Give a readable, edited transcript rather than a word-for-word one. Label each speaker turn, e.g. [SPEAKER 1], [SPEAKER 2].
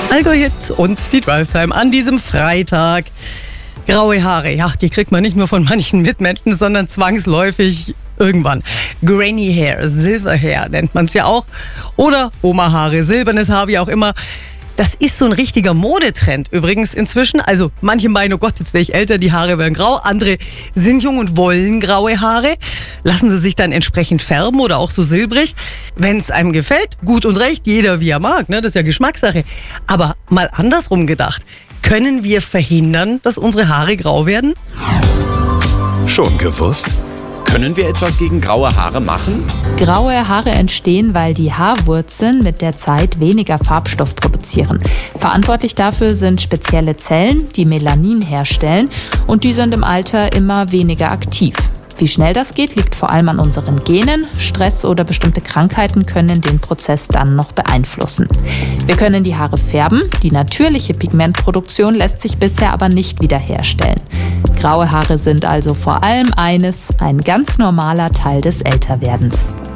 [SPEAKER 1] Allgäu-Hit und die Drive-Time an diesem Freitag. Graue Haare, ja, die kriegt man nicht nur von manchen Mitmenschen, sondern zwangsläufig irgendwann. Granny Hair, Silver Hair nennt man es ja auch. Oder Oma-Haare, silbernes Haar, wie auch immer. Das ist so ein richtiger Modetrend übrigens inzwischen. Also manche meinen, oh Gott, jetzt werde ich älter, die Haare werden grau. Andere sind jung und wollen graue Haare. Lassen sie sich dann entsprechend färben oder auch so silbrig. Wenn es einem gefällt, gut und recht, jeder wie er mag, ne? Das ist ja Geschmackssache. Aber mal andersrum gedacht, können wir verhindern, dass unsere Haare grau werden?
[SPEAKER 2] Schon gewusst? Können wir etwas gegen graue Haare machen?
[SPEAKER 3] Graue Haare entstehen, weil die Haarwurzeln mit der Zeit weniger Farbstoff produzieren. Verantwortlich dafür sind spezielle Zellen, die Melanin herstellen, und die sind im Alter immer weniger aktiv. Wie schnell das geht, liegt vor allem an unseren Genen. Stress oder bestimmte Krankheiten können den Prozess dann noch beeinflussen. Wir können die Haare färben. Die natürliche Pigmentproduktion lässt sich bisher aber nicht wiederherstellen. Graue Haare sind also vor allem ein ganz normaler Teil des Älterwerdens.